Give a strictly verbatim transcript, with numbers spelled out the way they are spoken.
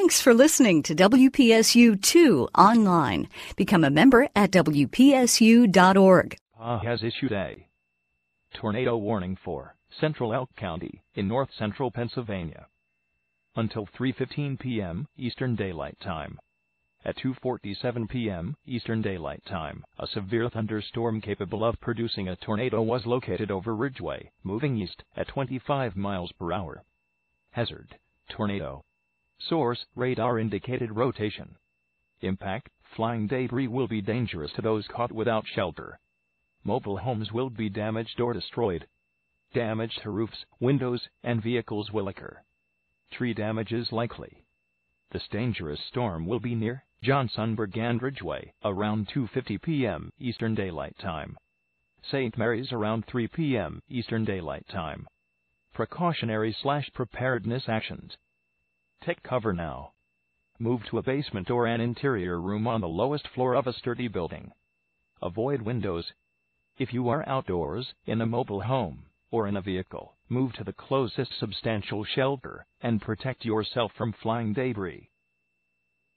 Thanks for listening to W P S U two Online. Become a member at W P S U dot org. P A has issued a tornado warning for central Elk County in north-central Pennsylvania until three fifteen p m Eastern Daylight Time. At two forty-seven p m Eastern Daylight Time, a severe thunderstorm capable of producing a tornado was located over Ridgeway, moving east at twenty-five miles per hour. Hazard: tornado. Source: radar indicated rotation. Impact: flying debris will be dangerous to those caught without shelter. Mobile homes will be damaged or destroyed. Damage to roofs, windows, and vehicles will occur. Tree damage is likely. This dangerous storm will be near Johnsonburg and Ridgeway around two fifty p m Eastern Daylight Time. Saint Mary's around three p m Eastern Daylight Time. Precautionary slash preparedness actions. Take cover now. Move to a basement or an interior room on the lowest floor of a sturdy building. Avoid windows. If you are outdoors, in a mobile home, or in a vehicle, move to the closest substantial shelter and protect yourself from flying debris.